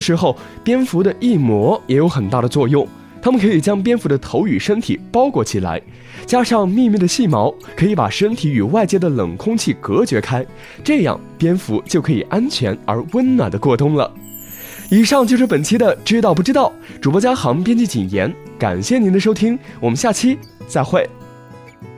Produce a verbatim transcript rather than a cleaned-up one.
时候，蝙蝠的翼膜也有很大的作用，它们可以将蝙蝠的头与身体包裹起来，加上密密的细毛，可以把身体与外界的冷空气隔绝开，这样蝙蝠就可以安全而温暖地过冬了。以上就是本期的知道不知道，主播嘉航，编辑谨言，感谢您的收听，我们下期再会。